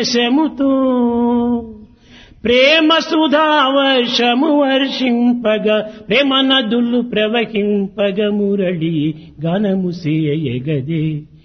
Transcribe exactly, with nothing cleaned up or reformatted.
వేషముతో ప్రేమ సుధావర్షము వర్షింపగా ప్రేమ నదులు ప్రవహింపగ మురళి గానము సేయగదే.